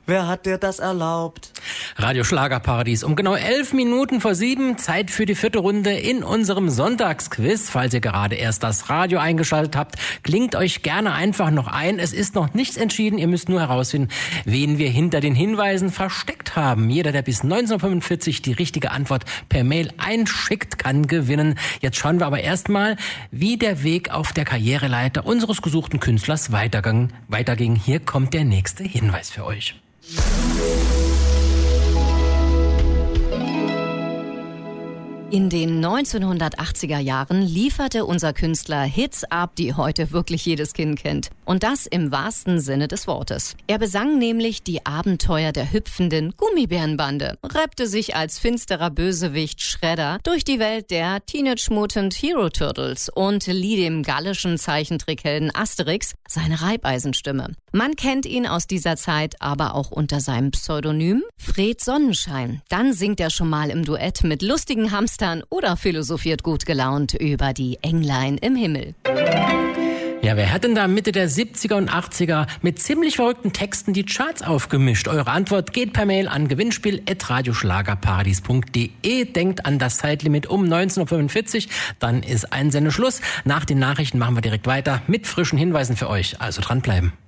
Wer hat dir das erlaubt? Radio Schlagerparadies um genau 11 Minuten vor 7. Zeit für die 4. Runde in unserem Sonntagsquiz. Falls ihr gerade erst das Radio eingeschaltet habt, klingt euch gerne einfach noch ein. Es ist noch nichts entschieden. Ihr müsst nur herausfinden, wen wir hinter den Hinweisen versteckt haben. Jeder, der bis 1945 die richtige Antwort per Mail einschickt, kann gewinnen. Jetzt schauen wir aber erstmal, wie der Weg auf der Karriereleiter unseres gesuchten Künstlers weiterging. Hier kommt der nächste Hinweis für euch. In den 1980er Jahren lieferte unser Künstler Hits ab, die heute wirklich jedes Kind kennt. Und das im wahrsten Sinne des Wortes. Er besang nämlich die Abenteuer der hüpfenden Gummibärenbande, rappte sich als finsterer Bösewicht Shredder durch die Welt der Teenage Mutant Hero Turtles und lieh dem gallischen Zeichentrickhelden Asterix seine Reibeisenstimme. Man kennt ihn aus dieser Zeit aber auch unter seinem Pseudonym Fred Sonnenschein. Dann singt er schon mal im Duett mit lustigen Hamstern oder philosophiert gut gelaunt über die Englein im Himmel. Ja, wer hat denn da Mitte der 70er und 80er mit ziemlich verrückten Texten die Charts aufgemischt? Eure Antwort geht per Mail an gewinnspiel@radioschlagerparadies.de. Denkt an das Zeitlimit um 19:45 Uhr, dann ist Einsendeschluss. Nach den Nachrichten machen wir direkt weiter mit frischen Hinweisen für euch. Also dranbleiben.